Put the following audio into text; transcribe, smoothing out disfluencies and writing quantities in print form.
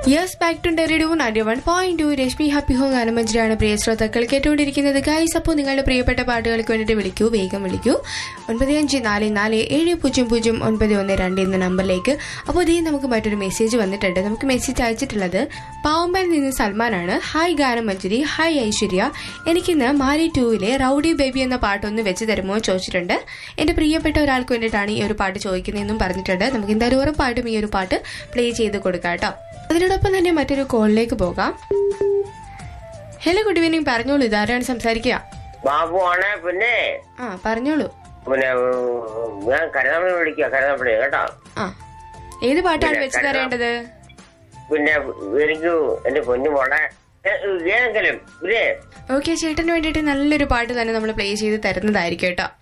Yes back to radio 91.2 Rashmi happy home ഗാനമഞ്ജരിയാണ് പ്രിയ ശ്രോതാക്കൾ കേട്ടുകൊണ്ടിരിക്കുന്നത്. Guys, അപ്പോൾ നിങ്ങളുടെ പ്രിയപ്പെട്ട പാട്ടുകൾക്ക് വേണ്ടിയിട്ട് വിളിക്കൂ, വേഗം വിളിക്കൂ 9544700912 എന്ന നമ്പറിലേക്ക്. അപ്പോൾ ഇതേ നമുക്ക് മറ്റൊരു മെസ്സേജ് വന്നിട്ടുണ്ട്. നമുക്ക് മെസ്സേജ് അയച്ചിട്ടുള്ളത് പാവമ്പയിൽ നിന്ന് സൽമാനാണ്. ഹായ് ഗാനമഞ്ജരി, ഹായ് ഐശ്വര്യ, എനിക്കിന്ന് മാരി 2-ലെ റൌഡി ബേബി എന്ന പാട്ടൊന്ന് വെച്ച് തരുമോ ചോദിച്ചിട്ടുണ്ട്. എന്റെ പ്രിയപ്പെട്ട ഒരാൾക്ക് വേണ്ടിയിട്ടാണ് ഈ ഒരു പാട്ട് ചോദിക്കുന്നതെന്നും പറഞ്ഞിട്ടുണ്ട്. നമുക്ക് എന്തായാലും ഉറപ്പായിട്ടും ഈ ഒരു പാട്ട് പ്ലേ ചെയ്ത് കൊടുക്കാം കേട്ടോ. അതിനോടൊപ്പം തന്നെ മറ്റൊരു കോളിലേക്ക് പോകാം. Hello, good evening. പറഞ്ഞോളൂ, ഇതാരാണ് സംസാരിക്കുക? ബാബുവാണ്. പിന്നെ പറഞ്ഞോളൂ. പിന്നെ ഞാൻ കരുതാമണി വിളിക്കുക, കരുതാമണി കേട്ടോ. ഏത് പാട്ടാണ് വെച്ച് തരേണ്ടത്? പിന്നെ എനിക്ക് എന്റെ പൊന്നു മോളെ ഏതെങ്കിലും. ഓക്കെ, ചേട്ടന് വേണ്ടിയിട്ട് നല്ലൊരു പാട്ട് തന്നെ നമ്മൾ പ്ലേ ചെയ്ത് തരുന്നതായിരിക്കും കേട്ടോ.